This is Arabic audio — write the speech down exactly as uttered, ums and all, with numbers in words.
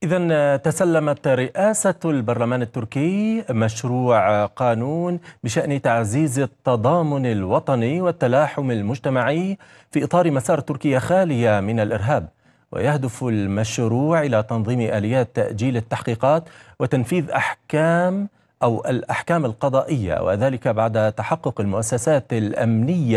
إذن تسلمت رئاسة البرلمان التركي مشروع قانون بشأن تعزيز التضامن الوطني والتلاحم المجتمعي في إطار مسار تركيا خالية من الإرهاب. ويهدف المشروع إلى تنظيم آليات تأجيل التحقيقات وتنفيذ أحكام أو الأحكام القضائية، وذلك بعد تحقق المؤسسات الأمنية